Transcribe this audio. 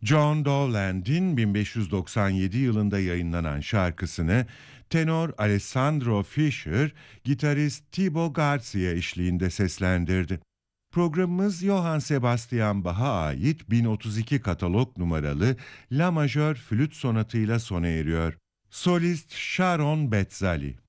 John Dowland'in 1597 yılında yayınlanan şarkısını tenor Alessandro Fischer, gitarist Thibaut Garcia eşliğinde seslendirdi. Programımız Johann Sebastian Bach'a ait 1032 katalog numaralı La majör flüt sonatıyla sona eriyor. Solist Sharon Betzali.